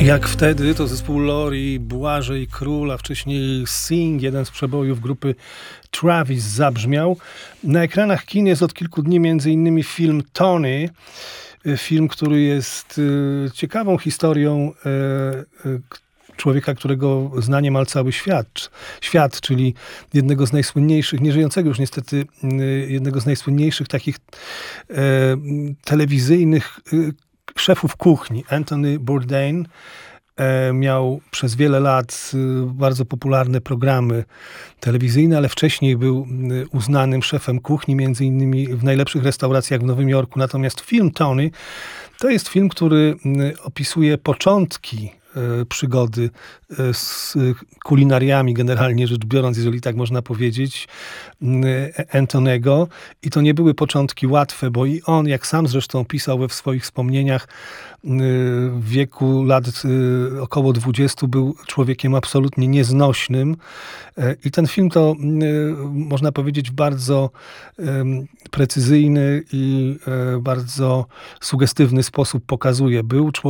Jak wtedy to zespół Lori, Błażej Król, a wcześniej Sing, jeden z przebojów grupy Travis, zabrzmiał. Na ekranach kin jest od kilku dni m.in. film Tony. Film, który jest ciekawą historią człowieka, którego zna niemal cały świat, czyli jednego z najsłynniejszych, nieżyjącego już niestety, jednego z najsłynniejszych takich telewizyjnych szefów kuchni, Anthony Bourdain. Miał przez wiele lat bardzo popularne programy telewizyjne, ale wcześniej był uznanym szefem kuchni, między innymi w najlepszych restauracjach w Nowym Jorku. Natomiast film Tony to jest film, który opisuje początki przygody z kulinariami, generalnie rzecz biorąc, jeżeli tak można powiedzieć, Antonego. I to nie były początki łatwe, bo i on, jak sam zresztą pisał we swoich wspomnieniach, w wieku lat około 20 był człowiekiem absolutnie nieznośnym. I ten film to, można powiedzieć, w bardzo precyzyjny i bardzo sugestywny sposób pokazuje. Był